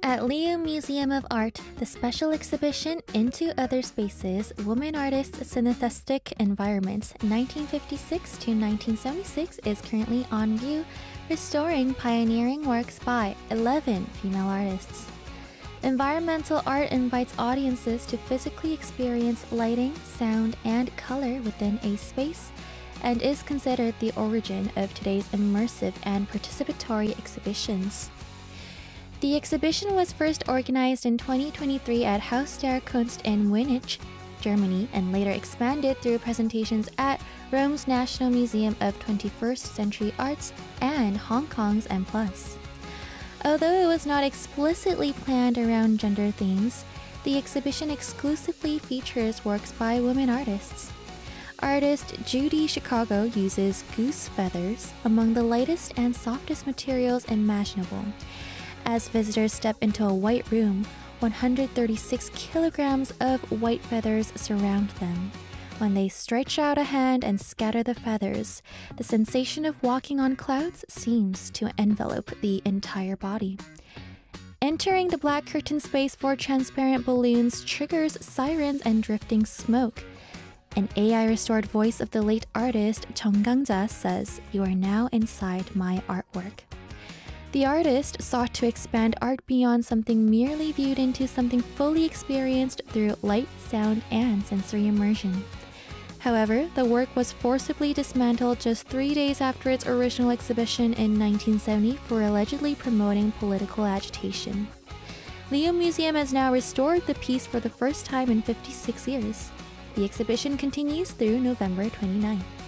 At Leo Museum of Art, the special exhibition Into Other Spaces, Women Artists' Synesthetic Environments 1956 to 1976 is currently on view, restoring pioneering works by 11 female artists. Environmental art invites audiences to physically experience lighting, sound, and color within a space, and is considered the origin of today's immersive and participatory exhibitions. The exhibition was first organized in 2023 at Haus der Kunst in Munich, Germany, and later expanded through presentations at Rome's National Museum of 21st Century Arts and Hong Kong's M+. Although it was not explicitly planned around gender themes, the exhibition exclusively features works by women artists. Artist Judy Chicago uses goose feathers among the lightest and softest materials imaginable. As visitors step into a white room, 136 kilograms of white feathers surround them. When they stretch out a hand and scatter the feathers, the sensation of walking on clouds seems to envelop the entire body. Entering the black curtain space for transparent balloons triggers sirens and drifting smoke. An AI-restored voice of the late artist Chung Gang-ja says, "You are now inside my artwork." The artist sought to expand art beyond something merely viewed into something fully experienced through light, sound, and sensory immersion. However, the work was forcibly dismantled just 3 days after its original exhibition in 1970 for allegedly promoting political agitation. Leo Museum has now restored the piece for the first time in 56 years. The exhibition continues through November 29.